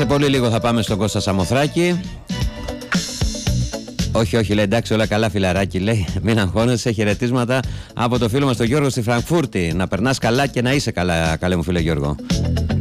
Σε πολύ λίγο θα πάμε στον Κώστα Σαμοθράκη. Όχι, λέει, εντάξει, όλα καλά, φιλαράκι, λέει. Μην αγχώνεσαι, χαιρετίσματα από το φίλο μας τον Γιώργο στη Φραγκφούρτη. Να περνάς καλά και να είσαι καλά, καλέ μου φίλε Γιώργο.